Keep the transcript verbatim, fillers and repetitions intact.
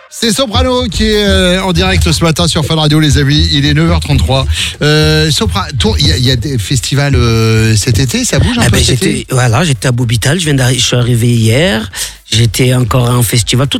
C'est Soprano qui est euh, en direct ce matin sur Fun Radio, les amis. Il est neuf heures trente-trois. Euh, Soprano, il y, y a des festivals euh, cet été, ça bouge un eh peu ben, cet j'étais, été voilà, j'étais à Bobital, je viens d'arriver, je suis arrivé hier. J'étais encore en festival. Tout